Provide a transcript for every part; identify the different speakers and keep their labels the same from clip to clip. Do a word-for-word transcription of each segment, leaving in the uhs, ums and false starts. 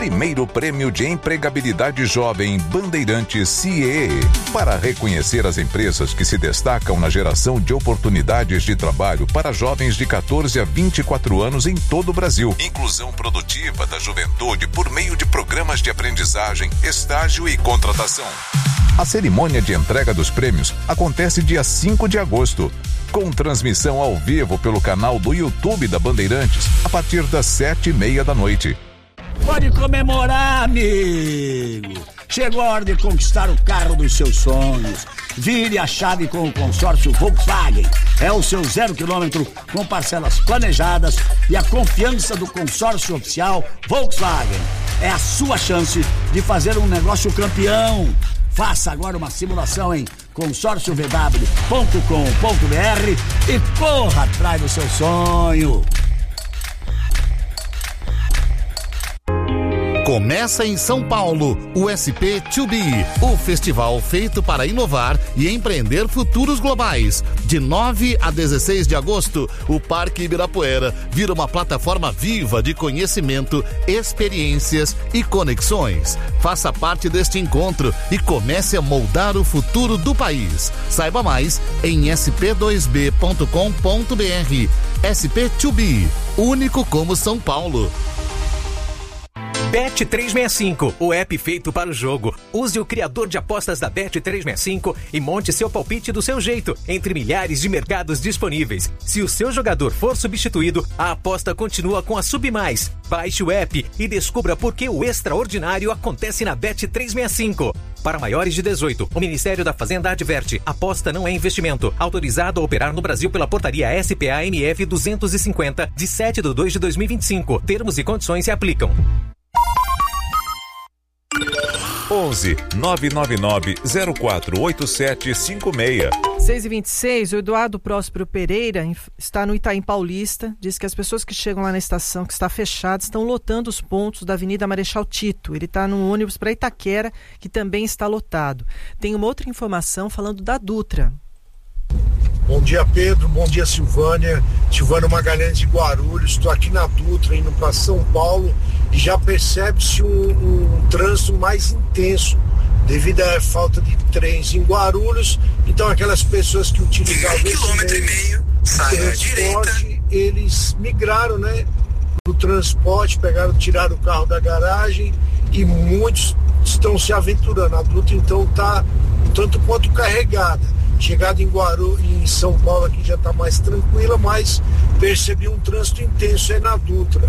Speaker 1: Primeiro Prêmio de Empregabilidade Jovem Bandeirantes C I E, para reconhecer as empresas que se destacam na geração de oportunidades de trabalho para jovens de catorze a vinte e quatro anos em todo o Brasil. Inclusão produtiva da juventude por meio de programas de aprendizagem, estágio e contratação. A cerimônia de entrega dos prêmios acontece dia cinco de agosto, com transmissão ao vivo pelo canal do YouTube da Bandeirantes, a partir das sete e meia da noite.
Speaker 2: Pode comemorar, amigo! Chegou a hora de conquistar o carro dos seus sonhos. Vire a chave com o consórcio Volkswagen. É o seu zero quilômetro com parcelas planejadas e a confiança do consórcio oficial Volkswagen. É a sua chance de fazer um negócio campeão. Faça agora uma simulação em consórcio v w ponto com ponto b r e corra atrás do seu sonho.
Speaker 3: Começa em São Paulo o S P dois B, o festival feito para inovar e empreender futuros globais. De nove a dezesseis de agosto, o Parque Ibirapuera vira uma plataforma viva de conhecimento, experiências e conexões. Faça parte deste encontro e comece a moldar o futuro do país. Saiba mais em s p dois b ponto com ponto b r. S P dois B, único como São Paulo.
Speaker 4: Bet trezentos e sessenta e cinco, o app feito para o jogo. Use o criador de apostas da Bet trezentos e sessenta e cinco e monte seu palpite do seu jeito, entre milhares de mercados disponíveis. Se o seu jogador for substituído, a aposta continua com a Submais. Baixe o app e descubra por que o extraordinário acontece na Bet trezentos e sessenta e cinco. Para maiores de dezoito, o Ministério da Fazenda adverte: aposta não é investimento. Autorizado a operar no Brasil pela portaria S P A M F duzentos e cinquenta, de sete de dois de dois mil e vinte e cinco. Termos e condições se aplicam.
Speaker 1: onze nove nove nove zero quatro oito sete cinco seis.
Speaker 5: seis e vinte e seis, o Eduardo Próspero Pereira está no Itaim Paulista. Diz que as pessoas que chegam lá na estação, que está fechada, estão lotando os pontos da Avenida Marechal Tito. Ele está num ônibus para Itaquera, que também está lotado. Tem uma outra informação falando da Dutra.
Speaker 6: Bom dia, Pedro. Bom dia, Silvânia. Silvânia Magalhães de Guarulhos. Estou aqui na Dutra, indo para São Paulo, e já percebe-se um, um trânsito mais intenso devido à falta de trens em Guarulhos. Então, aquelas pessoas que utilizavam esse meio de transporte, eles migraram, né, do transporte, pegaram, tiraram o carro da garagem, e muitos estão se aventurando. A Dutra, então, está tanto quanto carregada. Chegada em Guarulhos, em São Paulo aqui já está mais tranquila, mas percebi um trânsito intenso aí na Dutra.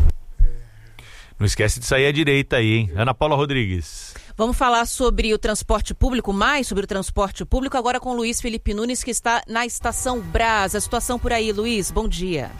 Speaker 7: Não esquece de sair à direita aí, hein? Ana Paula Rodrigues.
Speaker 8: Vamos falar sobre o transporte público, mais sobre o transporte público, agora com o Luiz Felipe Nunes, que está na Estação Brás. A situação por aí, Luiz, bom dia.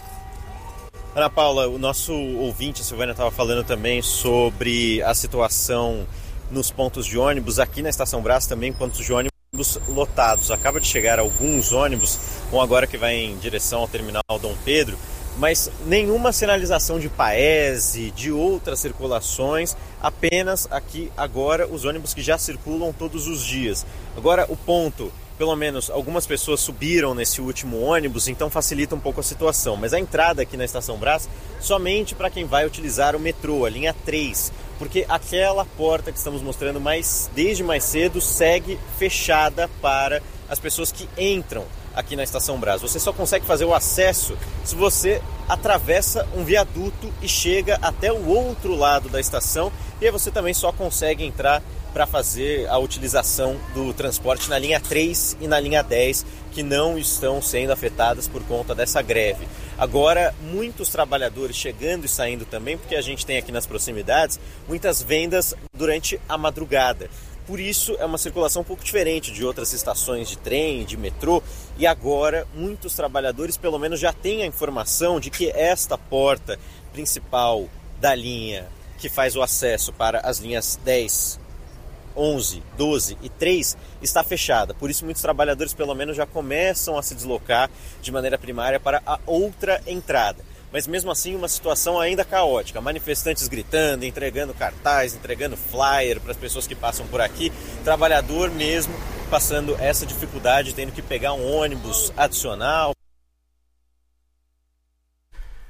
Speaker 9: Ana Paula, o nosso ouvinte, a Silvânia, estava falando também sobre a situação nos pontos de ônibus. Aqui na Estação Brás também, pontos de ônibus lotados. Acaba de chegar alguns ônibus, um agora que vai em direção ao terminal Dom Pedro, mas nenhuma sinalização de Paese, de outras circulações, apenas aqui agora os ônibus que já circulam todos os dias. Agora o ponto, pelo menos algumas pessoas subiram nesse último ônibus, então facilita um pouco a situação, mas a entrada aqui na Estação Brás somente para quem vai utilizar o metrô, a linha três, porque aquela porta que estamos mostrando mais, desde mais cedo segue fechada para as pessoas que entram aqui na Estação Brás. Você só consegue fazer o acesso se você atravessa um viaduto e chega até o outro lado da estação, e aí você também só consegue entrar para fazer a utilização do transporte na linha três e na linha dez, que não estão sendo afetadas por conta dessa greve. Agora, muitos trabalhadores chegando e saindo também, porque a gente tem aqui nas proximidades muitas vendas durante a madrugada. Por isso, é uma circulação um pouco diferente de outras estações de trem, de metrô, e agora muitos trabalhadores pelo menos já têm a informação de que esta porta principal da linha que faz o acesso para as linhas dez, onze, doze e três está fechada. Por isso muitos trabalhadores pelo menos já começam a se deslocar de maneira primária para a outra entrada. Mas mesmo assim uma situação ainda caótica, manifestantes gritando, entregando cartaz, entregando flyer para as pessoas que passam por aqui, trabalhador mesmo passando essa dificuldade, tendo que pegar um ônibus adicional.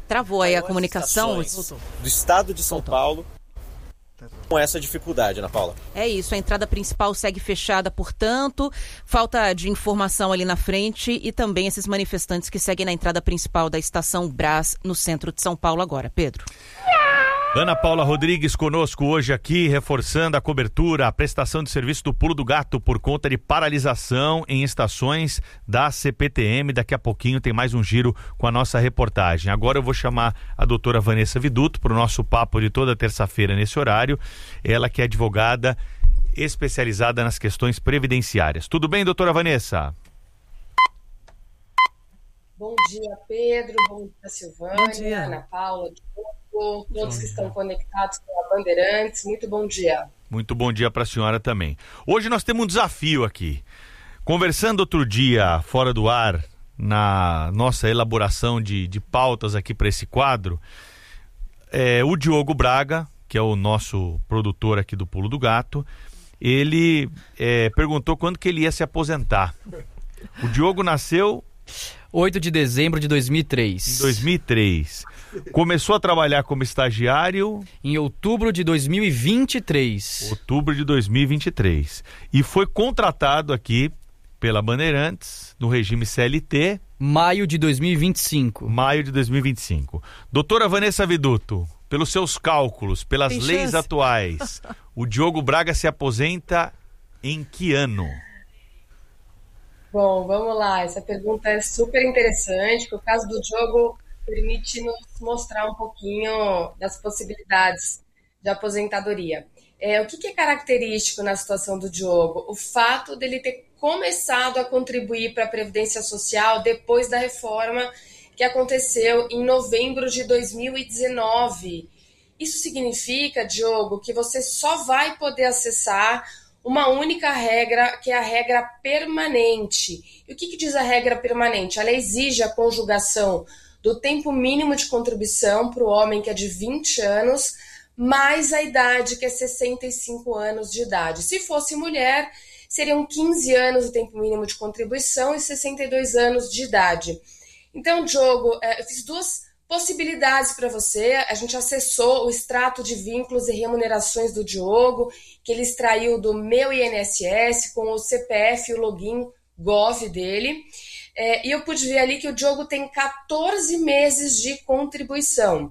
Speaker 8: travou aí a comunicação.
Speaker 9: Do estado de São Voltou. Paulo com essa dificuldade, Ana Paula.
Speaker 8: É isso, a entrada principal segue fechada, portanto, falta de informação ali na frente e também esses manifestantes que seguem na entrada principal da Estação Brás, no centro de São Paulo agora. Pedro.
Speaker 7: Ana Paula Rodrigues conosco hoje aqui, reforçando a cobertura, a prestação de serviço do Pulo do Gato por conta de paralisação em estações da C P T M. Daqui a pouquinho tem mais um giro com a nossa reportagem. Agora eu vou chamar a doutora Vanessa Viduto para o nosso papo de toda terça-feira nesse horário. Ela que é advogada especializada nas questões previdenciárias. Tudo bem, doutora Vanessa?
Speaker 10: Bom dia, Pedro. Bom dia, Silvânia. Bom dia. Ana Paula, todos que estão conectados com a Bandeirantes. Muito bom dia.
Speaker 7: Muito bom dia para a senhora também. Hoje nós temos um desafio aqui. Conversando outro dia, fora do ar, na nossa elaboração de, de pautas aqui para esse quadro, é, o Diogo Braga, que é o nosso produtor aqui do Pulo do Gato, ele é, perguntou quando que ele ia se aposentar. O Diogo nasceu...
Speaker 11: oito de dezembro de dois mil e três.
Speaker 7: Em dois mil e três. Começou a trabalhar como estagiário...
Speaker 11: em outubro de dois mil e vinte e três.
Speaker 7: Outubro de dois mil e vinte e três. E foi contratado aqui pela Bandeirantes, no regime C L T...
Speaker 11: maio de dois mil e vinte e cinco.
Speaker 7: Maio de dois mil e vinte e cinco. Doutora Vanessa Viduto, pelos seus cálculos, pelas
Speaker 5: Tem
Speaker 7: leis
Speaker 5: chance.
Speaker 7: atuais, o Diogo Braga se aposenta em que ano?
Speaker 10: Bom, vamos lá. Essa pergunta é super interessante, porque o caso do Diogo permite nos mostrar um pouquinho das possibilidades de aposentadoria. É, o que, que é característico na situação do Diogo? O fato dele ter começado a contribuir para a Previdência Social depois da reforma que aconteceu em novembro de dois mil e dezenove. Isso significa, Diogo, que você só vai poder acessar uma única regra, que é a regra permanente. E o que, que diz a regra permanente? Ela exige a conjugação do tempo mínimo de contribuição para o homem, que é de vinte anos, mais a idade, que é sessenta e cinco anos de idade. Se fosse mulher, seriam quinze anos o tempo mínimo de contribuição e sessenta e dois anos de idade. Então, Diogo, eu fiz duas possibilidades para você. A gente acessou o extrato de vínculos e remunerações do Diogo, que ele extraiu do Meu I N S S com o C P F e o login Gov dele. É, e eu pude ver ali que o Diogo tem quatorze meses de contribuição.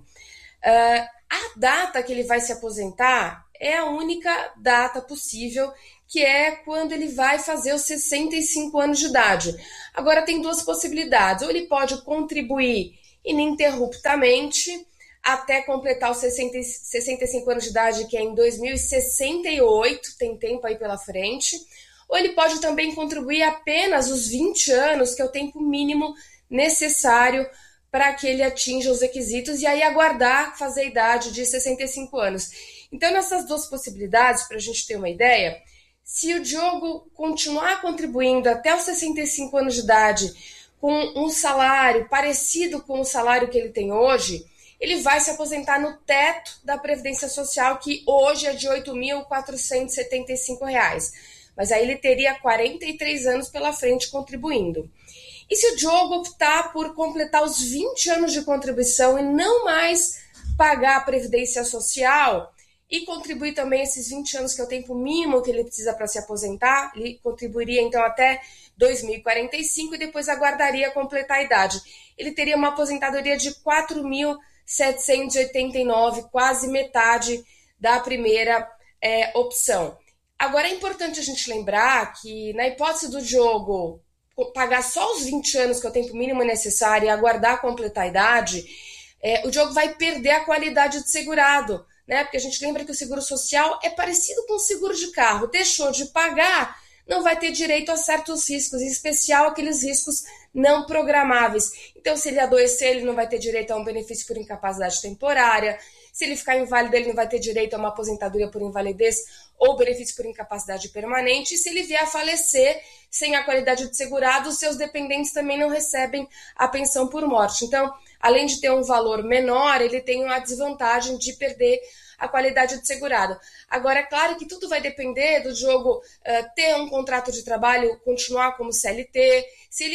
Speaker 10: Uh, a data que ele vai se aposentar é a única data possível, que é quando ele vai fazer os sessenta e cinco anos de idade. Agora tem duas possibilidades. Ou ele pode contribuir ininterruptamente até completar os sessenta e cinco anos de idade, que é em dois mil e sessenta e oito, tem tempo aí pela frente. Ou ele pode também contribuir apenas os vinte anos, que é o tempo mínimo necessário para que ele atinja os requisitos, e aí aguardar fazer a idade de sessenta e cinco anos. Então, nessas duas possibilidades, para a gente ter uma ideia, se o Diogo continuar contribuindo até os sessenta e cinco anos de idade com um salário parecido com o salário que ele tem hoje, ele vai se aposentar no teto da Previdência Social, que hoje é de oito mil quatrocentos e setenta e cinco reais. Mas aí ele teria quarenta e três anos pela frente contribuindo. E se o Diogo optar por completar os vinte anos de contribuição e não mais pagar a Previdência Social e contribuir também esses vinte anos, que é o tempo mínimo que ele precisa para se aposentar, ele contribuiria então até dois mil e quarenta e cinco e depois aguardaria completar a idade. Ele teria uma aposentadoria de quatro mil setecentos e oitenta e nove, quase metade da primeira é, opção. Agora é importante a gente lembrar que, na hipótese do Diogo pagar só os vinte anos, que é o tempo mínimo necessário, e aguardar completar a idade, é, o Diogo vai perder a qualidade de segurado, né? Porque a gente lembra que o seguro social é parecido com o seguro de carro. Deixou de pagar, não vai ter direito a certos riscos, em especial aqueles riscos não programáveis. Então, se ele adoecer, ele não vai ter direito a um benefício por incapacidade temporária. Se ele ficar inválido, ele não vai ter direito a uma aposentadoria por invalidez ou benefício por incapacidade permanente. E se ele vier a falecer sem a qualidade de segurado, os seus dependentes também não recebem a pensão por morte. Então, além de ter um valor menor, ele tem uma desvantagem de perder a qualidade de segurado. Agora, é claro que tudo vai depender do Diogo uh, ter um contrato de trabalho, continuar como C L T. Se ele continuar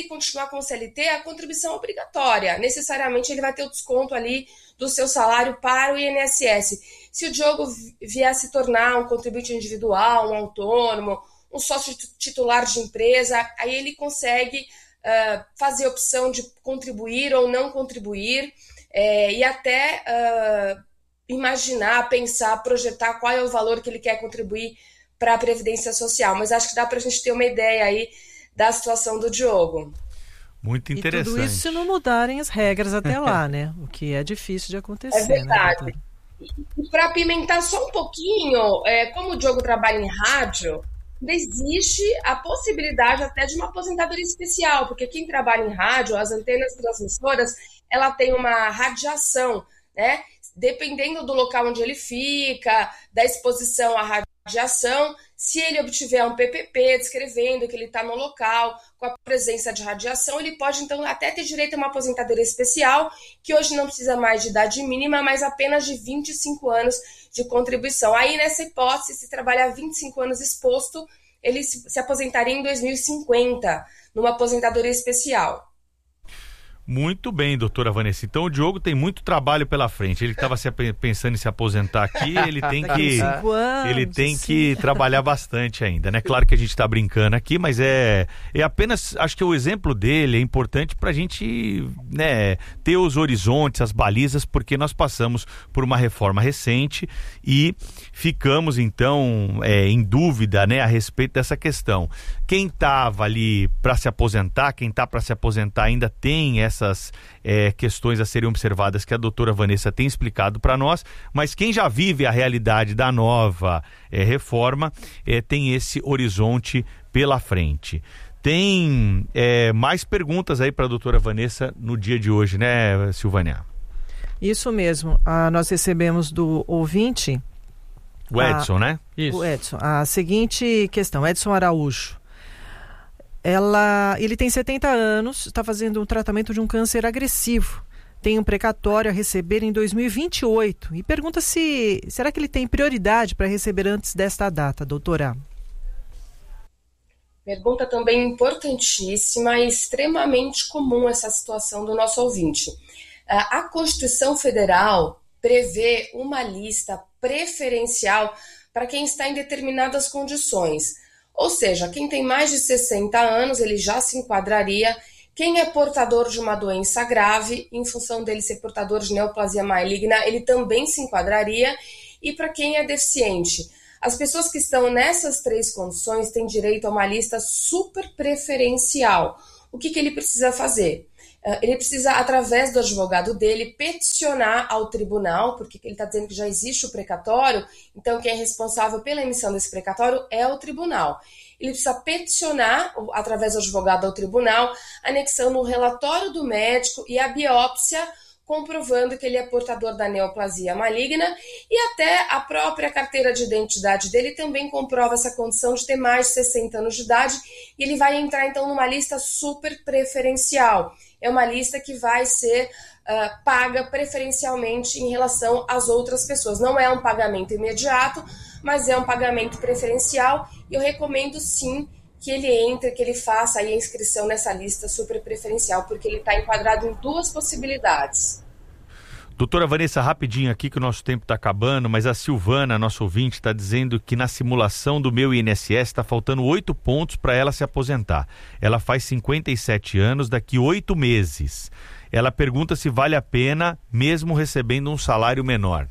Speaker 10: continuar com o C L T, a contribuição é obrigatória. Necessariamente ele vai ter o desconto ali do seu salário para o I N S S. Se o Diogo vier a se tornar um contribuinte individual, um autônomo, um sócio titular de empresa, aí ele consegue uh, fazer a opção de contribuir ou não contribuir, é, e até uh, imaginar, pensar, projetar qual é o valor que ele quer contribuir para a Previdência Social. Mas acho que dá para a gente ter uma ideia aí da situação do Diogo.
Speaker 7: Muito interessante.
Speaker 5: E tudo isso se não mudarem as regras até lá, né? O que é difícil de acontecer.
Speaker 10: É verdade.
Speaker 5: Né,
Speaker 10: e para apimentar só um pouquinho, é, como o Diogo trabalha em rádio, existe a possibilidade até de uma aposentadoria especial, porque quem trabalha em rádio, as antenas transmissoras, ela tem uma radiação, né? Dependendo do local onde ele fica, da exposição à radiação, se ele obtiver um P P P descrevendo que ele está no local com a presença de radiação, ele pode então até ter direito a uma aposentadoria especial, que hoje não precisa mais de idade mínima, mas apenas de vinte e cinco anos de contribuição. Aí, nessa hipótese, se trabalhar vinte e cinco anos exposto, ele se, se aposentaria em dois mil e cinquenta, numa aposentadoria especial.
Speaker 7: Muito bem, doutora Vanessa. Então o Diogo tem muito trabalho pela frente. Ele estava pensando em se aposentar aqui, ele tem que
Speaker 5: anos,
Speaker 7: ele tem
Speaker 5: sim.
Speaker 7: que trabalhar bastante ainda, né? Claro que a gente está brincando aqui, mas é, é apenas, acho que o exemplo dele é importante para a gente, né, ter os horizontes, as balizas, porque nós passamos por uma reforma recente e ficamos então é, em dúvida, né, a respeito dessa questão. Quem estava ali para se aposentar, quem está para se aposentar ainda tem essa essas é, questões a serem observadas que a doutora Vanessa tem explicado para nós, mas quem já vive a realidade da nova é, reforma é, tem esse horizonte pela frente. Tem é, mais perguntas aí para a doutora Vanessa no dia de hoje, né, Silvânia?
Speaker 5: Isso mesmo. Ah, nós recebemos do ouvinte...
Speaker 7: O Edson,
Speaker 5: a,
Speaker 7: né?
Speaker 5: Isso. O Edson. A seguinte questão, Edson Araújo. Ela, ele tem setenta anos, está fazendo um tratamento de um câncer agressivo. Tem um precatório a receber em dois mil e vinte e oito. E pergunta se, será que ele tem prioridade para receber antes desta data, doutora?
Speaker 10: Pergunta também importantíssima e extremamente comum essa situação do nosso ouvinte. A Constituição Federal prevê uma lista preferencial para quem está em determinadas condições. Ou seja, quem tem mais de sessenta anos, ele já se enquadraria. Quem é portador de uma doença grave, em função dele ser portador de neoplasia maligna, ele também se enquadraria. E para quem é deficiente, as pessoas que estão nessas três condições têm direito a uma lista super preferencial. O que, que ele precisa fazer? Ele precisa, através do advogado dele, peticionar ao tribunal, porque ele está dizendo que já existe o precatório, então quem é responsável pela emissão desse precatório é o tribunal. Ele precisa peticionar, através do advogado ao tribunal, anexando o relatório do médico e a biópsia, comprovando que ele é portador da neoplasia maligna, e até a própria carteira de identidade dele também comprova essa condição de ter mais de sessenta anos de idade, e ele vai entrar então numa lista super preferencial. É uma lista que vai ser uh, paga preferencialmente em relação às outras pessoas. Não é um pagamento imediato, mas é um pagamento preferencial, e eu recomendo sim que ele entre, que ele faça aí a inscrição nessa lista super preferencial, porque ele está enquadrado em duas possibilidades.
Speaker 7: Doutora Vanessa, rapidinho aqui que o nosso tempo está acabando, mas a Silvana, nosso ouvinte, está dizendo que na simulação do meu I N S S está faltando oito pontos para ela se aposentar. Ela faz cinquenta e sete anos, daqui oito meses. Ela pergunta se vale a pena, mesmo recebendo um salário menor.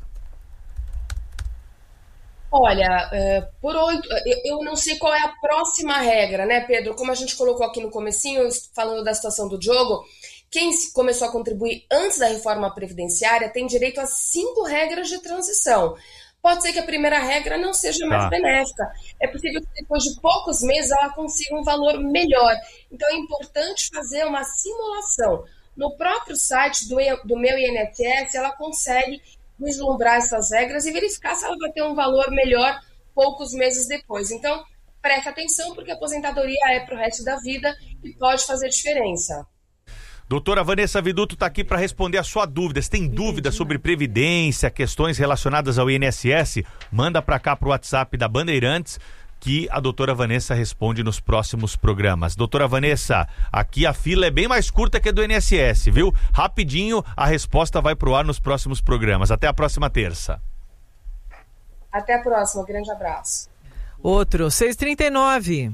Speaker 10: Olha, uh, por oito, eu, eu não sei qual é a próxima regra, né, Pedro? Como a gente colocou aqui no comecinho, falando da situação do Diogo, quem começou a contribuir antes da reforma previdenciária tem direito a cinco regras de transição. Pode ser que a primeira regra não seja mais tá. benéfica. É possível que depois de poucos meses ela consiga um valor melhor. Então é importante fazer uma simulação. No próprio site do, do meu I N S S, ela consegue vislumbrar essas regras e verificar se ela vai ter um valor melhor poucos meses depois. Então, preste atenção, porque a aposentadoria é para o resto da vida e pode fazer diferença.
Speaker 7: Doutora Vanessa Viduto está aqui para responder a sua dúvida. Se tem dúvida sobre previdência, questões relacionadas ao I N S S, manda para cá para o WhatsApp da Bandeirantes, que a doutora Vanessa responde nos próximos programas. Doutora Vanessa, aqui a fila é bem mais curta que a do I N S S, viu? Rapidinho, a resposta vai pro ar nos próximos programas. Até a próxima terça.
Speaker 10: Até a próxima, grande abraço.
Speaker 5: Outro, seis e trinta e nove.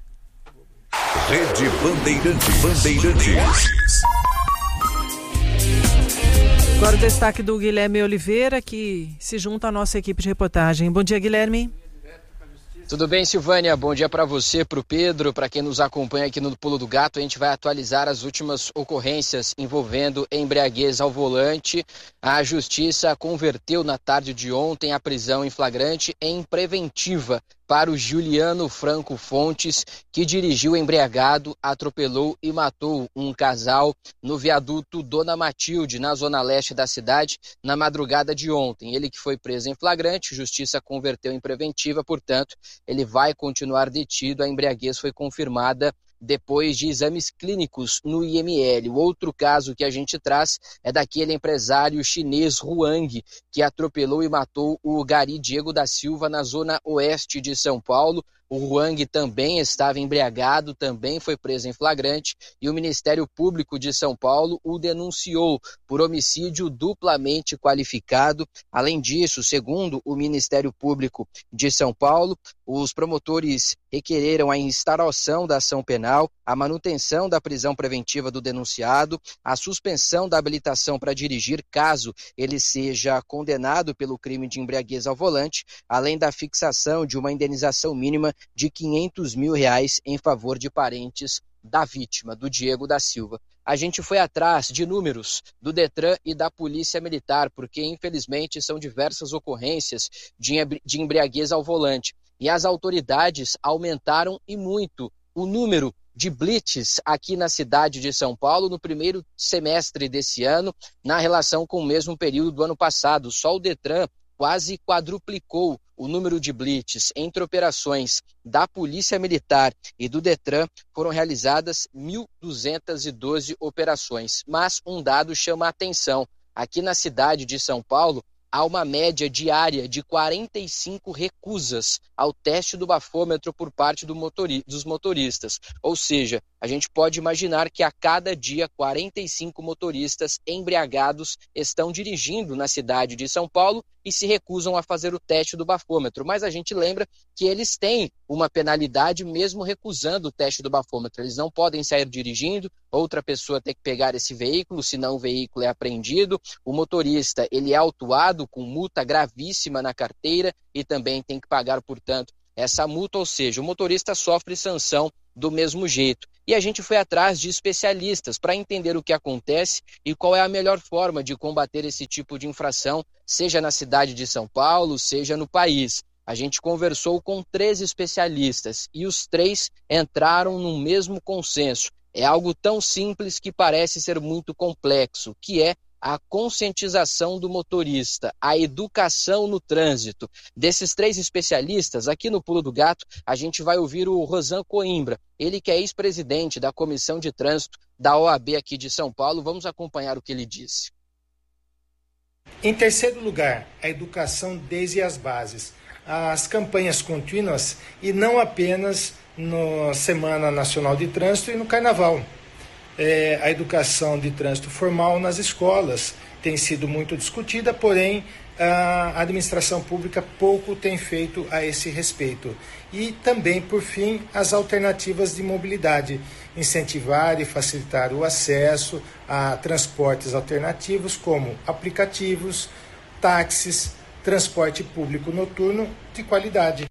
Speaker 1: Rede Bandeirantes. Bandeirantes.
Speaker 5: Agora o destaque do Guilherme Oliveira, que se junta à nossa equipe de reportagem. Bom dia, Guilherme.
Speaker 12: Tudo bem, Silvânia? Bom dia para você, para o Pedro, para quem nos acompanha aqui no Pulo do Gato. A gente vai atualizar as últimas ocorrências envolvendo embriaguez ao volante. A Justiça converteu na tarde de ontem a prisão em flagrante em preventiva para o Juliano Franco Fontes, que dirigiu embriagado, atropelou e matou um casal no viaduto Dona Matilde, na zona leste da cidade, na madrugada de ontem. Ele que foi preso em flagrante, Justiça converteu em preventiva, portanto, ele vai continuar detido. A embriaguez foi confirmada depois de exames clínicos no I M L. O outro caso que a gente traz é daquele empresário chinês Huang, que atropelou e matou o Gari Diego da Silva na zona oeste de São Paulo. O Huang também estava embriagado, também foi preso em flagrante e o Ministério Público de São Paulo o denunciou por homicídio duplamente qualificado. Além disso, segundo o Ministério Público de São Paulo, os promotores requereram a instauração da ação penal, a manutenção da prisão preventiva do denunciado, a suspensão da habilitação para dirigir caso ele seja condenado pelo crime de embriaguez ao volante, além da fixação de uma indenização mínima de quinhentos mil reais em favor de parentes da vítima, do Diego da Silva. A gente foi atrás de números do Detran e da Polícia Militar, porque infelizmente são diversas ocorrências de embriaguez ao volante. E as autoridades aumentaram e muito o número de blitz aqui na cidade de São Paulo no primeiro semestre desse ano, na relação com o mesmo período do ano passado. Só o Detran quase quadruplicou o número de blitz. Entre operações da Polícia Militar e do Detran foram realizadas mil duzentas e doze operações. Mas um dado chama a atenção. Aqui na cidade de São Paulo, há uma média diária de quarenta e cinco recusas ao teste do bafômetro por parte do motori- dos motoristas. Ou seja, a gente pode imaginar que a cada dia quarenta e cinco motoristas embriagados estão dirigindo na cidade de São Paulo e se recusam a fazer o teste do bafômetro. Mas a gente lembra que eles têm uma penalidade mesmo recusando o teste do bafômetro. Eles não podem sair dirigindo, outra pessoa tem que pegar esse veículo, senão o veículo é apreendido. O motorista ele é autuado com multa gravíssima na carteira e também tem que pagar, portanto, essa multa, ou seja, o motorista sofre sanção do mesmo jeito. E a gente foi atrás de especialistas para entender o que acontece e qual é a melhor forma de combater esse tipo de infração, seja na cidade de São Paulo, seja no país. A gente conversou com três especialistas e os três entraram no mesmo consenso. É algo tão simples que parece ser muito complexo, que é a conscientização do motorista, a educação no trânsito. Desses três especialistas, aqui no Pulo do Gato, a gente vai ouvir o Rosan Coimbra, ele que é ex-presidente da Comissão de Trânsito da O A B aqui de São Paulo. Vamos acompanhar o que ele disse.
Speaker 13: Em terceiro lugar, a educação desde as bases. As campanhas contínuas e não apenas na Semana Nacional de Trânsito e no Carnaval. É, a educação de trânsito formal nas escolas tem sido muito discutida, porém a administração pública pouco tem feito a esse respeito. E também, por fim, as alternativas de mobilidade, incentivar e facilitar o acesso a transportes alternativos como aplicativos, táxis, transporte público noturno de qualidade.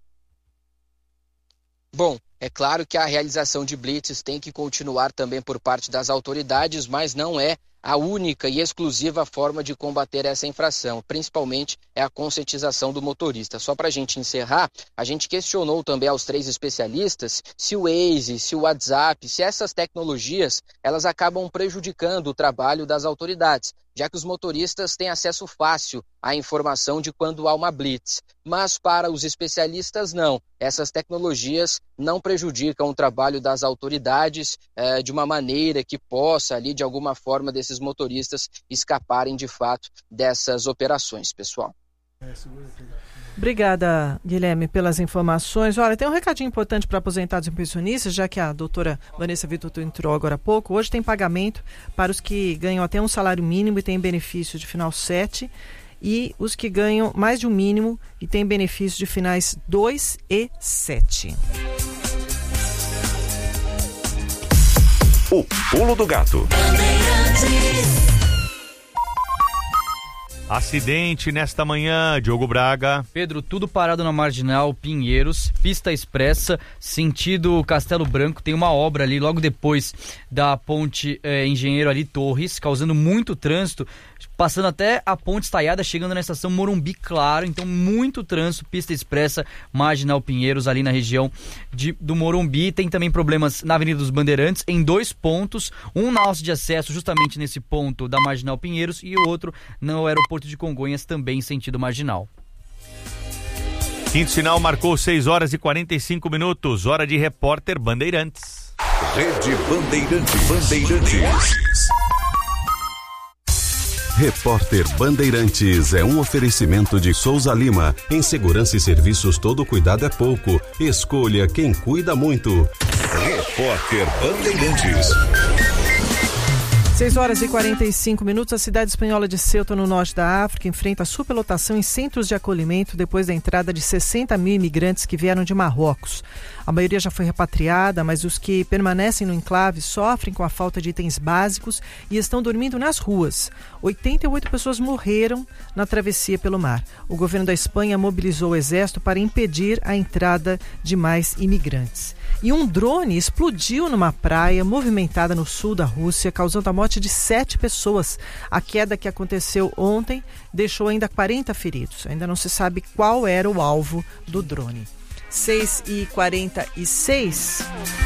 Speaker 12: Bom, é claro que a realização de blitz tem que continuar também por parte das autoridades, mas não é a única e exclusiva forma de combater essa infração, principalmente é a conscientização do motorista. Só para a gente encerrar, a gente questionou também aos três especialistas se o Waze, se o WhatsApp, se essas tecnologias, elas acabam prejudicando o trabalho das autoridades, já que os motoristas têm acesso fácil à informação de quando há uma blitz. Mas para os especialistas, não. Essas tecnologias não prejudicam o trabalho das autoridades eh, de uma maneira que possa, ali, de alguma forma, desses motoristas escaparem, de fato, dessas operações, pessoal.
Speaker 5: Obrigada, Guilherme, pelas informações. Olha, tem um recadinho importante para aposentados e pensionistas, já que a doutora Vanessa Vitor entrou agora há pouco. Hoje tem pagamento para os que ganham até um salário mínimo e têm benefício de final sete, e os que ganham mais de um mínimo e têm benefício de finais dois e sete.
Speaker 1: O Pulo do Gato.
Speaker 7: Acidente nesta manhã, Diogo Braga.
Speaker 11: Pedro, tudo parado na Marginal Pinheiros, pista expressa, sentido Castelo Branco. Tem uma obra ali logo depois da ponte eh, Engenheiro ali Torres, causando muito trânsito, passando até a ponte estaiada, chegando na estação Morumbi, claro. Então muito trânsito, pista expressa, Marginal Pinheiros, ali na região de, do Morumbi. Tem também problemas na Avenida dos Bandeirantes, em dois pontos, um na alça de acesso justamente nesse ponto da Marginal Pinheiros e o outro no aeroporto de Congonhas, também em sentido marginal.
Speaker 7: Quinto sinal marcou seis horas e quarenta e cinco minutos, hora de Repórter Bandeirantes.
Speaker 1: Rede Bandeirantes. Bandeirantes.
Speaker 14: Repórter Bandeirantes é um oferecimento de Souza Lima. Em segurança e serviços, todo cuidado é pouco. Escolha quem cuida muito.
Speaker 1: Repórter Bandeirantes.
Speaker 5: seis horas e quarenta e cinco minutos, a cidade espanhola de Ceuta, no norte da África, enfrenta superlotação em centros de acolhimento depois da entrada de sessenta mil imigrantes que vieram de Marrocos. A maioria já foi repatriada, mas os que permanecem no enclave sofrem com a falta de itens básicos e estão dormindo nas ruas. oitenta e oito pessoas morreram na travessia pelo mar. O governo da Espanha mobilizou o exército para impedir a entrada de mais imigrantes. E um drone explodiu numa praia movimentada no sul da Rússia, causando a morte de sete pessoas. A queda que aconteceu ontem deixou ainda quarenta feridos. Ainda não se sabe qual era o alvo do drone. seis e quarenta e seis.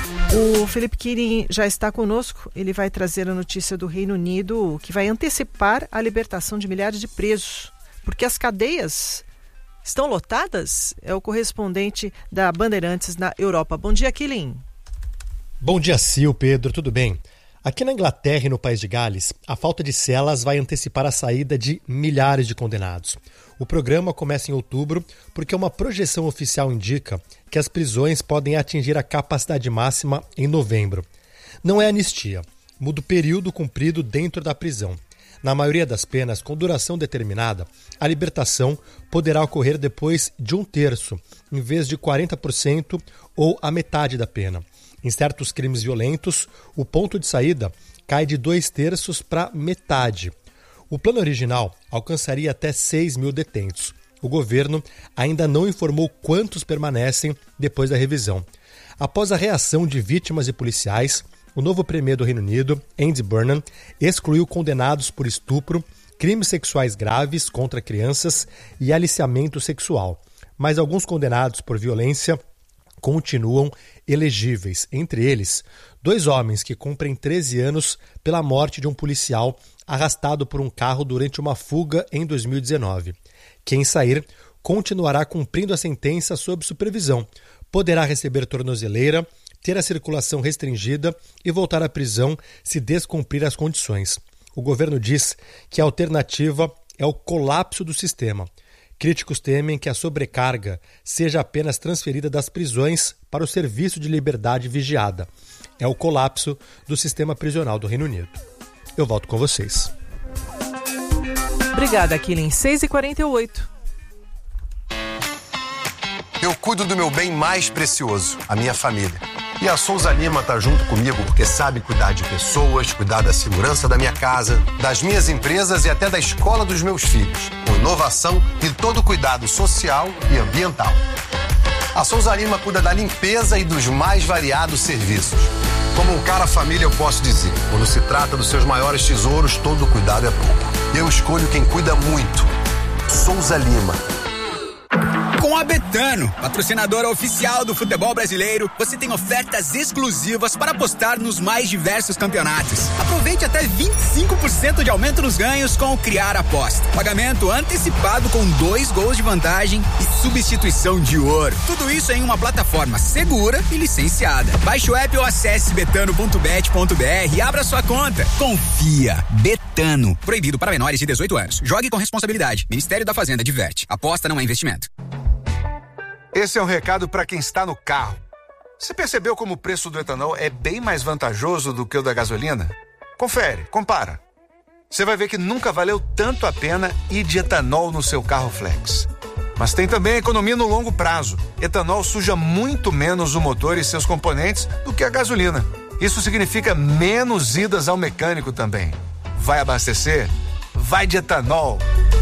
Speaker 5: O Felipe Quirin já está conosco. Ele vai trazer a notícia do Reino Unido, que vai antecipar a libertação de milhares de presos, porque as cadeias estão lotadas? É o correspondente da Bandeirantes na Europa. Bom dia, Quirin.
Speaker 15: Bom dia, Sil, Pedro, tudo bem? Aqui na Inglaterra e no País de Gales, a falta de celas vai antecipar a saída de milhares de condenados. O programa começa em outubro porque uma projeção oficial indica que as prisões podem atingir a capacidade máxima em novembro. Não é anistia, muda o período cumprido dentro da prisão. Na maioria das penas com duração determinada, a libertação poderá ocorrer depois de um terço, em vez de quarenta por cento ou a metade da pena. Em certos crimes violentos, o ponto de saída cai de dois terços para metade. O plano original alcançaria até seis mil detentos. O governo ainda não informou quantos permanecem depois da revisão. Após a reação de vítimas e policiais, o novo premier do Reino Unido, Andy Burnham, excluiu condenados por estupro, crimes sexuais graves contra crianças e aliciamento sexual. Mas alguns condenados por violência continuam elegíveis. Entre eles, dois homens que cumprem treze anos pela morte de um policial arrastado por um carro durante uma fuga em dois mil e dezenove. Quem sair continuará cumprindo a sentença sob supervisão. Poderá receber tornozeleira, ter a circulação restringida e voltar à prisão se descumprir as condições. O governo diz que a alternativa é o colapso do sistema. Críticos temem que a sobrecarga seja apenas transferida das prisões para o serviço de liberdade vigiada. É o colapso do sistema prisional do Reino Unido. Eu volto com vocês.
Speaker 5: Obrigada, Quirin. seis e quarenta e oito.
Speaker 16: Eu cuido do meu bem mais precioso, a minha família. E a Souza Lima está junto comigo porque sabe cuidar de pessoas, cuidar da segurança da minha casa, das minhas empresas e até da escola dos meus filhos, com inovação e todo cuidado social e ambiental. A Souza Lima cuida da limpeza e dos mais variados serviços. Como um cara família, eu posso dizer, quando se trata dos seus maiores tesouros, todo cuidado é pouco. Eu escolho quem cuida muito. Souza Lima.
Speaker 17: Com a Betano, patrocinadora oficial do futebol brasileiro, você tem ofertas exclusivas para apostar nos mais diversos campeonatos. Aproveite até vinte e cinco por cento de aumento nos ganhos com o Criar Aposta. Pagamento antecipado com dois gols de vantagem e substituição de ouro. Tudo isso em uma plataforma segura e licenciada. Baixe o app ou acesse betano ponto bet ponto br e abra sua conta. Confia. Betano. Proibido para menores de dezoito anos. Jogue com responsabilidade. Ministério da Fazenda diverte. Aposta não é investimento.
Speaker 18: Esse é um recado para quem está no carro. Você percebeu como o preço do etanol é bem mais vantajoso do que o da gasolina? Confere, compara. Você vai ver que nunca valeu tanto a pena ir de etanol no seu carro flex. Mas tem também a economia no longo prazo. Etanol suja muito menos o motor e seus componentes do que a gasolina. Isso significa menos idas ao mecânico também. Vai abastecer? Vai de etanol.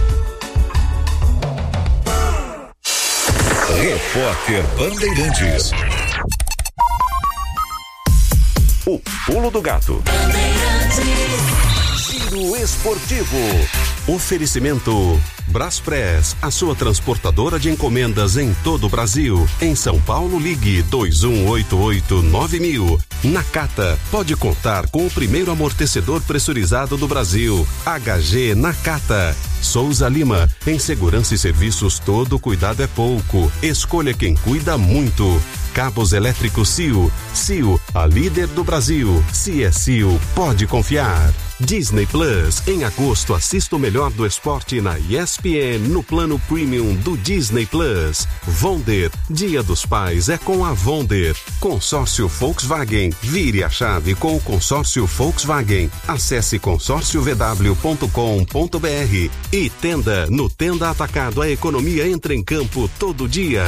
Speaker 1: Repórter Bandeirantes. O Pulo do Gato. Giro Esportivo.
Speaker 14: Oferecimento Braspress, a sua transportadora de encomendas em todo o Brasil. Em São Paulo, ligue dois um oito oito nove mil. Nakata, pode contar com o primeiro amortecedor pressurizado do Brasil. H G Nakata. Souza Lima, em segurança e serviços todo cuidado é pouco. Escolha quem cuida muito. Cabos elétricos C I O. C I O, a líder do Brasil. Se é C I O, pode confiar. Disney Plus, em agosto assista o melhor do esporte na E S P N no plano premium do Disney Plus. Vonder, Dia dos Pais é com a Vonder. Consórcio Volkswagen, vire a chave com o consórcio Volkswagen. Acesse consórcio v w ponto com ponto b r. E Tenda, no Tenda Atacado a economia entra em campo todo dia.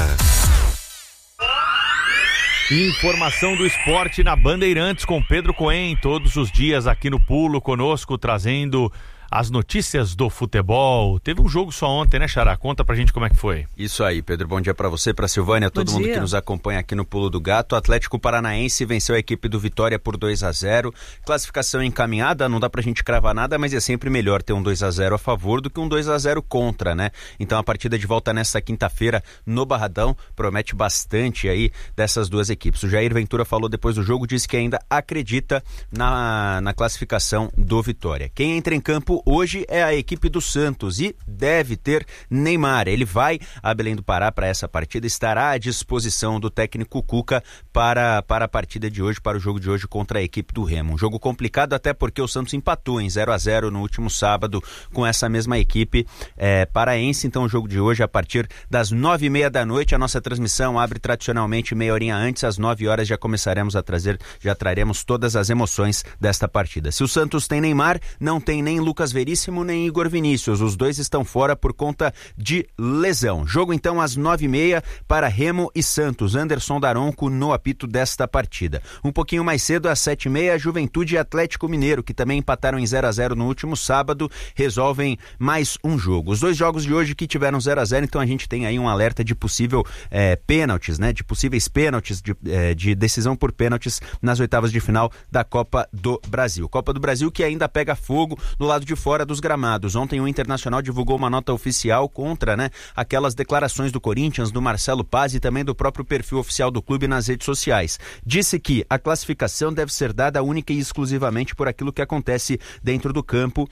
Speaker 7: Informação do esporte na Bandeirantes com Pedro Cohen, todos os dias aqui no Pulo conosco, trazendo as notícias do futebol. Teve um jogo só ontem, né, Xará? Conta pra gente como é que foi.
Speaker 19: Isso aí, Pedro. Bom dia pra você, pra Silvânia, todo mundo que nos acompanha aqui no Pulo do Gato. O Atlético Paranaense venceu a equipe do Vitória por dois a zero. Classificação encaminhada, não dá pra gente cravar nada, mas é sempre melhor ter um dois a zero a favor do que um dois a zero contra, né? Então a partida de volta nesta quinta-feira no Barradão promete bastante aí dessas duas equipes. O Jair Ventura falou depois do jogo, disse que ainda acredita na, na classificação do Vitória. Quem entra em campo hoje é a equipe do Santos e deve ter Neymar. Ele vai a Belém do Pará para essa partida, estará à disposição do técnico Cuca para, para a partida de hoje, para o jogo de hoje contra a equipe do Remo. Um jogo complicado até porque o Santos empatou em zero a zero no último sábado com essa mesma equipe é, paraense. Então o jogo de hoje a partir das nove e meia da noite. A nossa transmissão abre tradicionalmente meia horinha antes, às nove horas já começaremos a trazer, já traremos todas as emoções desta partida. Se o Santos tem Neymar, não tem nem Lucas Veríssimo nem Igor Vinícius, os dois estão fora por conta de lesão. Jogo então às nove e meia para Remo e Santos. Anderson Daronco no apito desta partida. Um pouquinho mais cedo às sete e meia, Juventude e Atlético Mineiro, que também empataram em zero a zero no último sábado, resolvem mais um jogo. Os dois jogos de hoje que tiveram zero a zero, então a gente tem aí um alerta de possível é, pênaltis, né, de possíveis pênaltis, de, é, de decisão por pênaltis nas oitavas de final da Copa do Brasil. Copa do Brasil que ainda pega fogo no lado de fora dos gramados. Ontem o Internacional divulgou uma nota oficial contra, né, aquelas declarações do Corinthians, do Marcelo Paz e também do próprio perfil oficial do clube nas redes sociais. Disse que a classificação deve ser dada única e exclusivamente por aquilo que acontece dentro do campo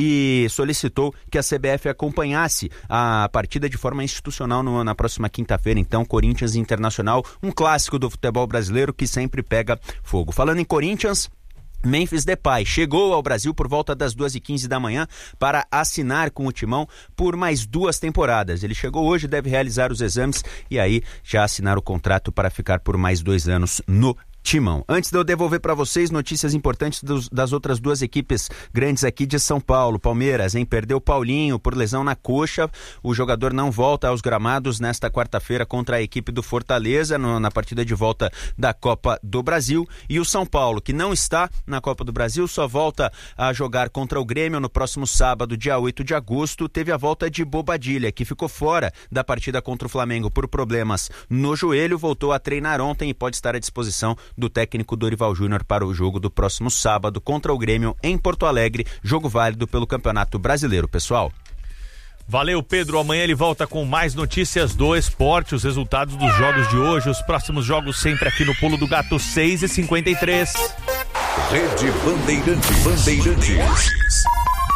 Speaker 19: e solicitou que a C B F acompanhasse a partida de forma institucional no, na próxima quinta-feira. Então, Corinthians e Internacional, um clássico do futebol brasileiro que sempre pega fogo. Falando em Corinthians, Memphis Depay chegou ao Brasil por volta das duas e quinze da manhã para assinar com o Timão por mais duas temporadas. Ele chegou hoje, deve realizar os exames e aí já assinar o contrato para ficar por mais dois anos no Timão. Antes de eu devolver para vocês notícias importantes dos, das outras duas equipes grandes aqui de São Paulo. Palmeiras, hein? Perdeu Paulinho por lesão na coxa. O jogador não volta aos gramados nesta quarta-feira contra a equipe do Fortaleza, no, na partida de volta da Copa do Brasil. E o São Paulo, que não está na Copa do Brasil, só volta a jogar contra o Grêmio no próximo sábado, dia oito de agosto. Teve a volta de Bobadilha, que ficou fora da partida contra o Flamengo por problemas no joelho. Voltou a treinar ontem e pode estar à disposição do técnico Dorival Júnior para o jogo do próximo sábado contra o Grêmio em Porto Alegre, jogo válido pelo Campeonato Brasileiro, pessoal.
Speaker 7: Valeu, Pedro. Amanhã ele volta com mais notícias do esporte, os resultados dos jogos de hoje, os próximos jogos sempre aqui no Pulo do Gato, seis e cinquenta e três.
Speaker 1: Rede Bandeirantes. Bandeirantes.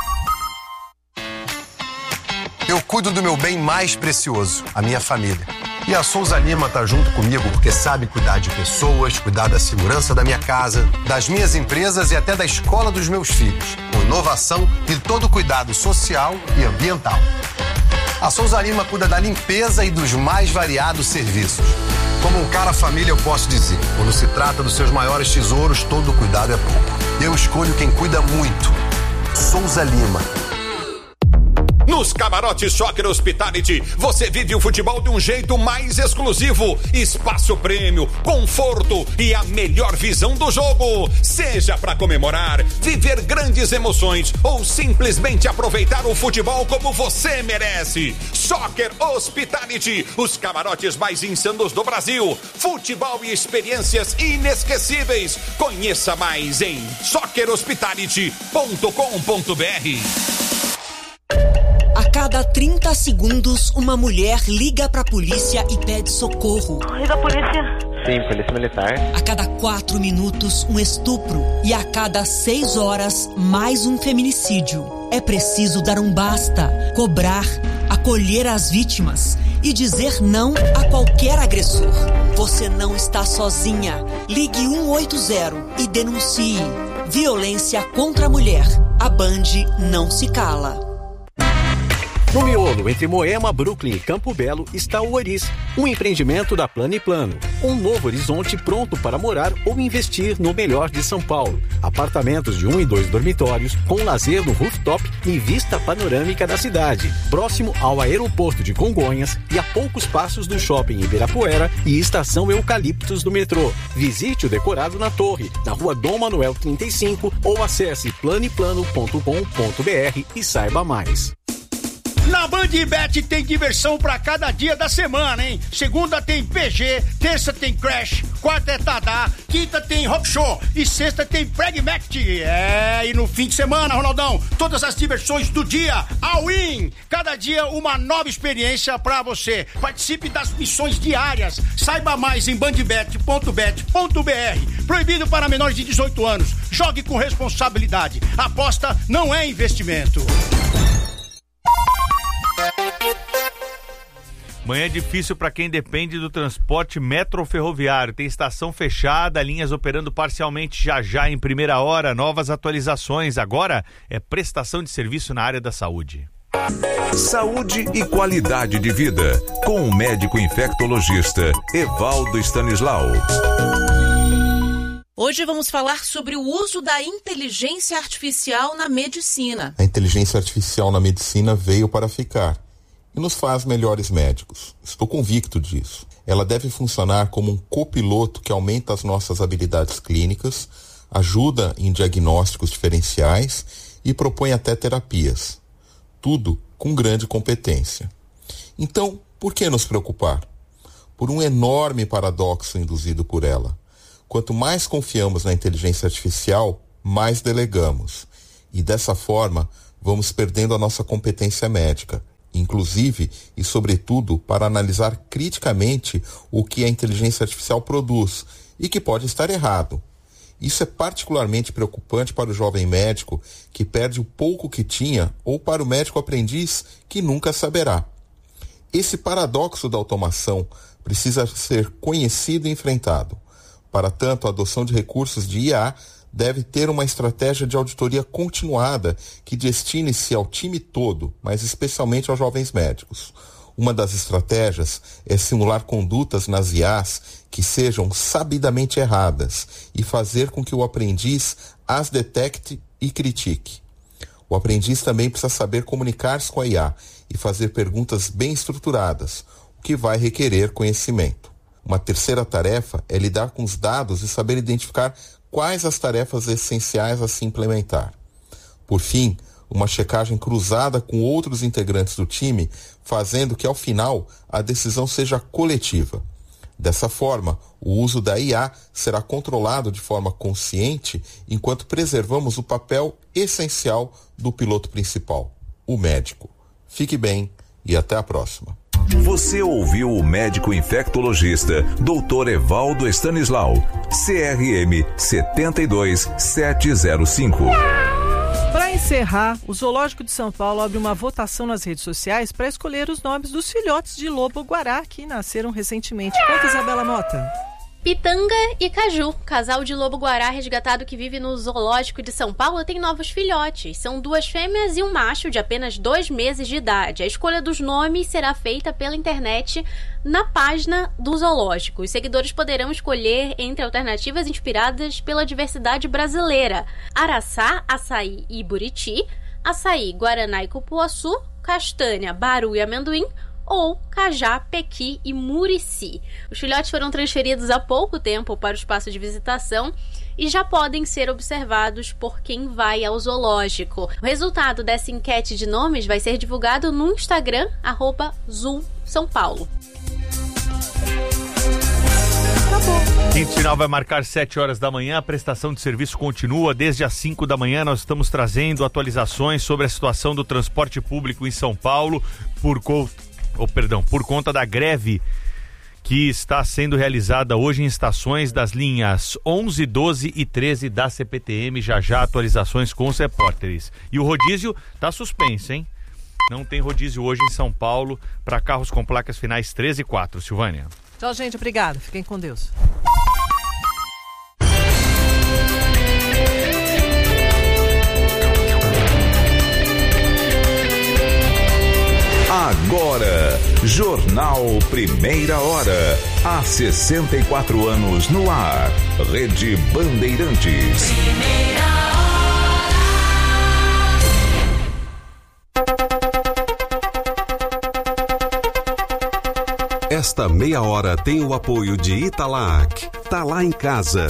Speaker 16: Eu cuido do meu bem mais precioso, a minha família. E a Souza Lima tá junto comigo porque sabe cuidar de pessoas, cuidar da segurança da minha casa, das minhas empresas e até da escola dos meus filhos, com inovação e todo o cuidado social e ambiental. A Souza Lima cuida da limpeza e dos mais variados serviços. Como um cara família, eu posso dizer, quando se trata dos seus maiores tesouros, todo cuidado é pouco. Eu escolho quem cuida muito. Souza Lima.
Speaker 20: Nos camarotes Soccer Hospitality, você vive o futebol de um jeito mais exclusivo. Espaço prêmio, conforto e a melhor visão do jogo. Seja para comemorar, viver grandes emoções ou simplesmente aproveitar o futebol como você merece. Soccer Hospitality, os camarotes mais insanos do Brasil. Futebol e experiências inesquecíveis. Conheça mais em soccer hospitality ponto com ponto b r.
Speaker 21: A cada trinta segundos, uma mulher liga pra polícia e pede socorro.
Speaker 22: Liga a polícia. Sim, polícia militar.
Speaker 21: A cada quatro minutos, um estupro. E a cada seis horas, mais um feminicídio. É preciso dar um basta, cobrar, acolher as vítimas e dizer não a qualquer agressor. Você não está sozinha. Ligue um oito zero e denuncie. Violência contra a mulher. A Band não se cala.
Speaker 23: No miolo, entre Moema, Brooklyn e Campo Belo, está o Oris, um empreendimento da Plano e Plano. Um novo horizonte pronto para morar ou investir no melhor de São Paulo. Apartamentos de um e dois dormitórios, com lazer no rooftop e vista panorâmica da cidade. Próximo ao aeroporto de Congonhas e a poucos passos do shopping Ibirapuera e estação Eucaliptos do metrô. Visite o decorado na torre, na rua Dom Manuel trinta e cinco ou acesse plano e plano ponto com ponto b r e saiba mais.
Speaker 24: Na Bandbet tem diversão pra cada dia da semana, hein? Segunda tem P G, terça tem Crash, quarta é Tadá, quinta tem Rock Show e sexta tem Pragmatic. É, e no fim de semana, Ronaldão, todas as diversões do dia, all-in. Cada dia uma nova experiência pra você. Participe das missões diárias. Saiba mais em bandbet ponto bet ponto b r. Proibido para menores de dezoito anos. Jogue com responsabilidade. Aposta não é investimento.
Speaker 7: Manhã é difícil para quem depende do transporte metroferroviário. Tem estação fechada, linhas operando parcialmente já já em primeira hora, novas atualizações. Agora é prestação de serviço na área da saúde.
Speaker 1: Saúde e qualidade de vida, com o médico infectologista Evaldo Stanislau.
Speaker 8: Hoje vamos falar sobre o uso da inteligência artificial na medicina.
Speaker 25: A inteligência artificial na medicina veio para ficar e nos faz melhores médicos. Estou convicto disso. Ela deve funcionar como um copiloto que aumenta as nossas habilidades clínicas, ajuda em diagnósticos diferenciais e propõe até terapias. Tudo com grande competência. Então, por que nos preocupar? Por um enorme paradoxo induzido por ela. Quanto mais confiamos na inteligência artificial, mais delegamos. E dessa forma, vamos perdendo a nossa competência médica, inclusive e sobretudo para analisar criticamente o que a inteligência artificial produz e que pode estar errado. Isso é particularmente preocupante para o jovem médico que perde o pouco que tinha ou para o médico aprendiz que nunca saberá. Esse paradoxo da automação precisa ser conhecido e enfrentado. Para tanto, a adoção de recursos de I A deve ter uma estratégia de auditoria continuada que destine-se ao time todo, mas especialmente aos jovens médicos. Uma das estratégias é simular condutas nas I As que sejam sabidamente erradas e fazer com que o aprendiz as detecte e critique. O aprendiz também precisa saber comunicar-se com a I A e fazer perguntas bem estruturadas, o que vai requerer conhecimento. Uma terceira tarefa é lidar com os dados e saber identificar quais as tarefas essenciais a se implementar. Por fim, uma checagem cruzada com outros integrantes do time, fazendo que, ao final, a decisão seja coletiva. Dessa forma, o uso da I A será controlado de forma consciente, enquanto preservamos o papel essencial do piloto principal, o médico. Fique bem e até a próxima.
Speaker 1: Você ouviu o médico infectologista doutor Evaldo Stanislau, C R M sete dois sete zero cinco.
Speaker 5: Para encerrar, o Zoológico de São Paulo abre uma votação nas redes sociais para escolher os nomes dos filhotes de lobo-guará que nasceram recentemente. Conta, Isabela Mota.
Speaker 2: Pitanga e Caju, casal de lobo-guará resgatado que vive no Zoológico de São Paulo, tem novos filhotes. São duas fêmeas e um macho de apenas dois meses de idade. A escolha dos nomes será feita pela internet na página do Zoológico. Os seguidores poderão escolher entre alternativas inspiradas pela diversidade brasileira: araçá, açaí e buriti, açaí, guaraná e cupuaçu, castanha, baru e amendoim, ou cajá, pequi e murici. Os filhotes foram transferidos há pouco tempo para o espaço de visitação e já podem ser observados por quem vai ao zoológico. O resultado dessa enquete de nomes vai ser divulgado no Instagram, arroba Zool São Paulo.
Speaker 7: Quinto sinal vai marcar sete horas da manhã, a prestação de serviço continua. Desde as cinco da manhã nós estamos trazendo atualizações sobre a situação do transporte público em São Paulo por conta Oh, perdão, por conta da greve que está sendo realizada hoje em estações das linhas onze, doze e treze da C P T M. Já já atualizações com os repórteres. E o rodízio está suspenso, hein? Não tem rodízio hoje em São Paulo para carros com placas finais treze e quatro. Silvânia.
Speaker 5: Tchau, gente. Obrigado. Fiquem com Deus.
Speaker 1: Agora, Jornal Primeira Hora. Há sessenta e quatro anos no ar. Rede Bandeirantes.
Speaker 14: Esta meia hora tem o apoio de Italac. Tá lá em casa.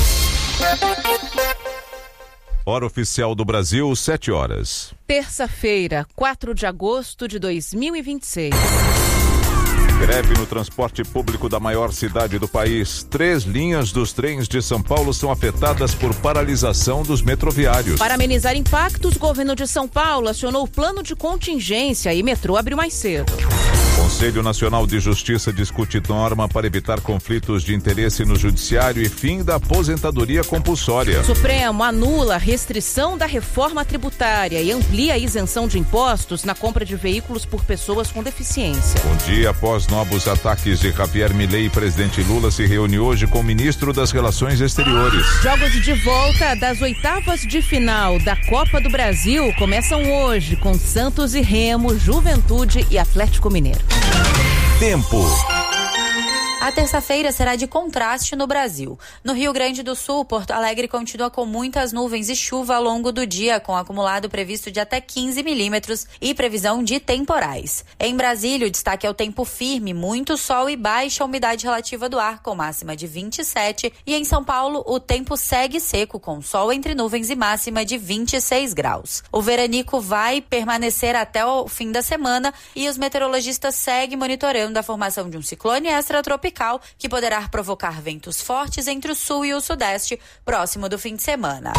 Speaker 1: Hora oficial do Brasil, sete horas.
Speaker 8: Terça-feira, quatro de agosto de dois mil e vinte e seis.
Speaker 1: Greve no transporte público da maior cidade do país. Três linhas dos trens de São Paulo são afetadas por paralisação dos metroviários.
Speaker 8: Para amenizar impactos, o governo de São Paulo acionou o plano de contingência e metrô abriu mais cedo.
Speaker 1: Conselho Nacional de Justiça discute norma para evitar conflitos de interesse no judiciário e fim da aposentadoria compulsória.
Speaker 8: Supremo anula a restrição da reforma tributária e amplia a isenção de impostos na compra de veículos por pessoas com deficiência.
Speaker 1: Um dia após novos ataques de Javier Milei, presidente Lula se reúne hoje com o ministro das Relações Exteriores.
Speaker 8: Jogos de volta das oitavas de final da Copa do Brasil começam hoje com Santos e Remo, Juventude e Atlético Mineiro.
Speaker 1: Tempo.
Speaker 3: A terça-feira será de contraste no Brasil. No Rio Grande do Sul, Porto Alegre continua com muitas nuvens e chuva ao longo do dia, com acumulado previsto de até quinze milímetros e previsão de temporais. Em Brasília, o destaque é o tempo firme, muito sol e baixa umidade relativa do ar, com máxima de vinte e sete. E em São Paulo, o tempo segue seco, com sol entre nuvens e máxima de vinte e seis graus. O veranico vai permanecer até o fim da semana e os meteorologistas seguem monitorando a formação de um ciclone extratropical que poderá provocar ventos fortes entre o sul e o sudeste próximo do fim de semana.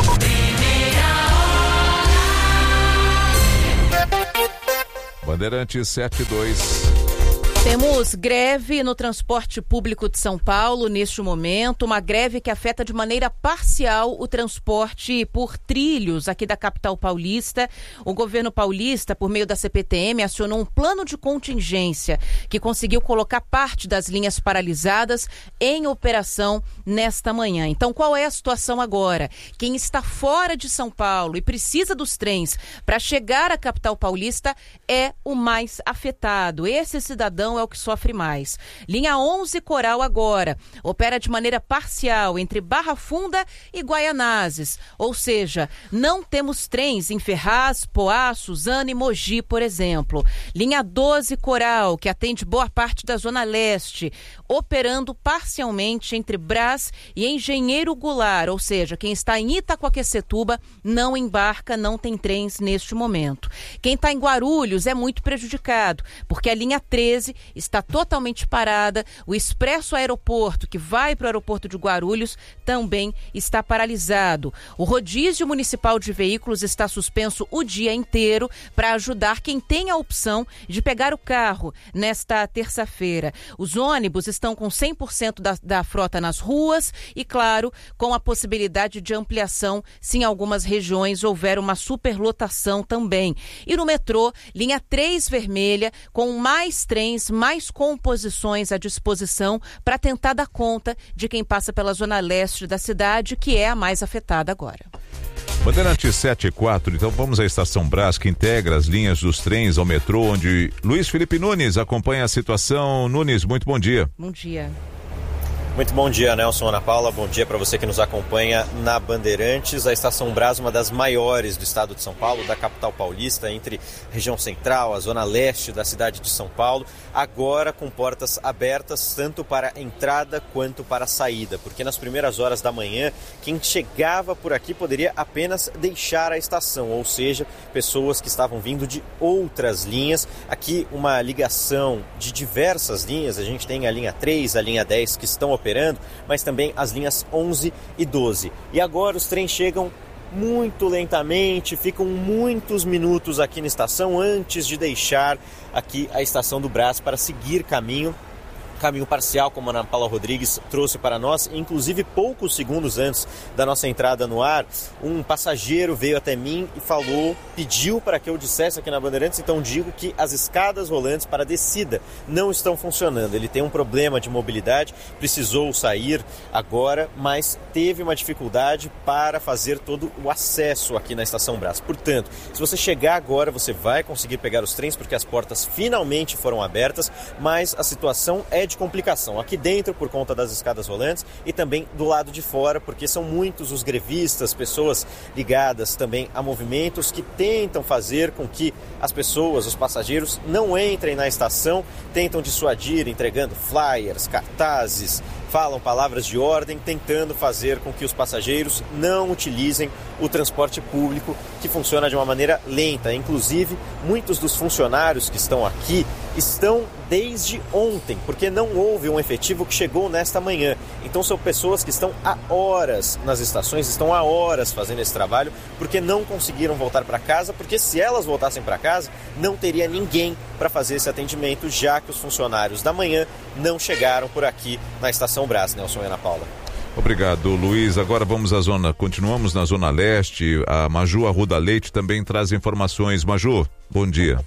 Speaker 1: Bandeirantes sete dois.
Speaker 8: Temos greve no transporte público de São Paulo neste momento, uma greve que afeta de maneira parcial o transporte por trilhos aqui da capital paulista. O governo paulista, por meio da C P T M, acionou um plano de contingência que conseguiu colocar parte das linhas paralisadas em operação nesta manhã. Então, qual é a situação agora? Quem está fora de São Paulo e precisa dos trens para chegar à capital paulista é o mais afetado. Esse cidadão é o que sofre mais. Linha onze Coral agora opera de maneira parcial entre Barra Funda e Guaianazes, ou seja, não temos trens em Ferraz, Poá, Suzano e Mogi, por exemplo. Linha doze Coral, que atende boa parte da Zona Leste, operando parcialmente entre Brás e Engenheiro Goulart, ou seja, quem está em Itaquaquecetuba não embarca, não tem trens neste momento. Quem está em Guarulhos é muito prejudicado, porque a linha treze está totalmente parada. O Expresso Aeroporto, que vai para o aeroporto de Guarulhos, também está paralisado. O rodízio municipal de veículos está suspenso o dia inteiro para ajudar quem tem a opção de pegar o carro nesta terça-feira. Os ônibus estão com cem por cento da, da frota nas ruas e, claro, com a possibilidade de ampliação se em algumas regiões houver uma superlotação também. E no metrô, linha três vermelha, com mais trens, mais composições à disposição para tentar dar conta de quem passa pela zona leste da cidade, que é a mais afetada agora.
Speaker 1: Bandeirante sete e quatro, então vamos à Estação Brás, que integra as linhas dos trens ao metrô, onde Luiz Felipe Nunes acompanha a situação. Nunes, muito bom dia.
Speaker 8: Bom dia.
Speaker 4: Muito bom dia, Nelson, Ana Paula. Bom dia para você que nos acompanha na Bandeirantes. A Estação Brás, uma das maiores do estado de São Paulo, da capital paulista, entre a região central, a zona leste da cidade de São Paulo, agora com portas abertas tanto para a entrada quanto para a saída, porque nas primeiras horas da manhã, quem chegava por aqui poderia apenas deixar a estação, ou seja, pessoas que estavam vindo de outras linhas. Aqui uma ligação de diversas linhas, a gente tem a linha três, a linha dez que estão operando, mas também as linhas onze e doze. E agora os trens chegam muito lentamente, ficam muitos minutos aqui na estação antes de deixar aqui a estação do Brás para seguir caminho. Caminho parcial, como a Ana Paula Rodrigues trouxe para nós. Inclusive, poucos segundos antes da nossa entrada no ar, um passageiro veio até mim e falou, pediu para que eu dissesse aqui na Bandeirantes, então digo que as escadas rolantes para descida não estão funcionando. Ele tem um problema de mobilidade, precisou sair agora, mas teve uma dificuldade para fazer todo o acesso aqui na Estação Brás. Portanto, se você chegar agora, você vai conseguir pegar os trens, porque as portas finalmente foram abertas, mas a situação é de complicação aqui dentro por conta das escadas rolantes e também do lado de fora, porque são muitos os grevistas, pessoas ligadas também a movimentos que tentam fazer com que as pessoas, os passageiros, não entrem na estação, tentam dissuadir entregando flyers, cartazes, falam palavras de ordem, tentando fazer com que os passageiros não utilizem o transporte público, que funciona de uma maneira lenta. Inclusive, muitos dos funcionários que estão aqui estão desde ontem, porque não houve um efetivo que chegou nesta manhã. Então são pessoas que estão há horas nas estações, estão há horas fazendo esse trabalho, porque não conseguiram voltar para casa, porque se elas voltassem para casa, não teria ninguém para fazer esse atendimento, já que os funcionários da manhã não chegaram por aqui na Estação Brás. Nelson e Ana Paula.
Speaker 1: Obrigado, Luiz. Agora vamos à zona, continuamos na Zona Leste. A Maju Arruda Leite também traz informações. Maju, bom dia.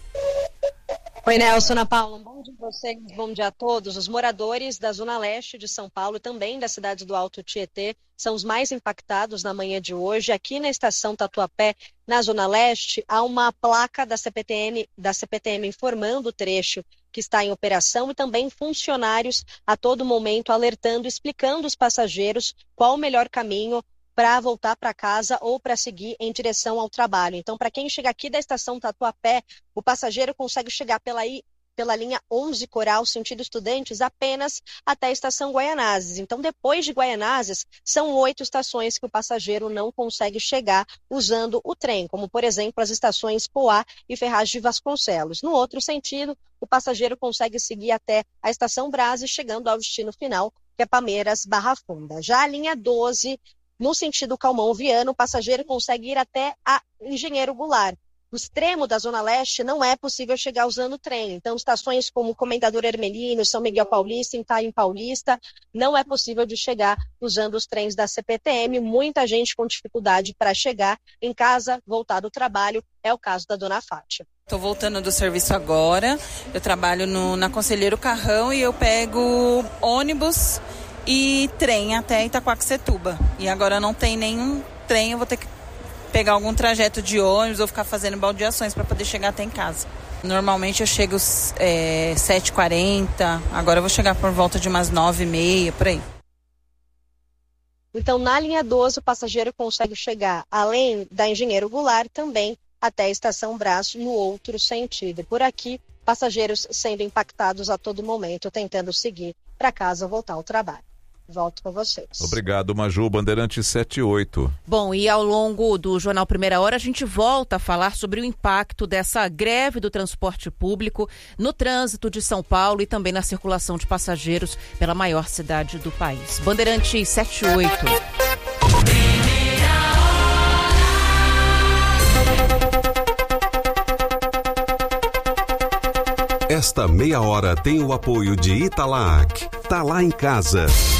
Speaker 6: Oi, Nelson, Ana Paula, um bom dia a vocês, bom dia a todos. Os moradores da Zona Leste de São Paulo, também da cidade do Alto Tietê, são os mais impactados na manhã de hoje. Aqui na estação Tatuapé, na Zona Leste, há uma placa da C P T M, da C P T M informando o trecho que está em operação e também funcionários a todo momento alertando, explicando aos passageiros qual o melhor caminho para voltar para casa ou para seguir em direção ao trabalho. Então, para quem chega aqui da estação Tatuapé, o passageiro consegue chegar pela, pela linha onze Coral, sentido Estudantes, apenas até a estação Guaianazes. Então, depois de Guaianazes, são oito estações que o passageiro não consegue chegar usando o trem, como, por exemplo, as estações Poá e Ferraz de Vasconcelos. No outro sentido, o passageiro consegue seguir até a estação Brás, chegando ao destino final, que é Palmeiras Barra Funda. Já a linha doze, no sentido Calmon-Viana, o passageiro consegue ir até a Engenheiro Goulart. No extremo da Zona Leste não é possível chegar usando o trem. Então, estações como Comendador Hermelino, São Miguel Paulista, Itaim Paulista, não é possível de chegar usando os trens da C P T M. Muita gente com dificuldade para chegar em casa, voltar do trabalho. É o caso da dona Fátima.
Speaker 9: Estou voltando do serviço agora. Eu trabalho no, na Conselheiro Carrão e eu pego ônibus e trem até Itaquaquecetuba. E agora não tem nenhum trem, eu vou ter que pegar algum trajeto de ônibus ou ficar fazendo baldeações para poder chegar até em casa. Normalmente eu chego é, sete e quarenta, agora eu vou chegar por volta de umas nove e meia, por aí.
Speaker 6: Então, na linha doze, o passageiro consegue chegar, além da Engenheiro Goulart, também até a Estação Brás, no outro sentido. Por aqui, passageiros sendo impactados a todo momento, tentando seguir para casa ou voltar ao trabalho. Volto com vocês.
Speaker 1: Obrigado, Maju. Bandeirante sete e oito.
Speaker 8: Bom, e ao longo do Jornal Primeira Hora, a gente volta a falar sobre o impacto dessa greve do transporte público no trânsito de São Paulo e também na circulação de passageiros pela maior cidade do país. Bandeirante sete e oito.
Speaker 14: Esta meia hora tem o apoio de Italac. Tá lá em casa.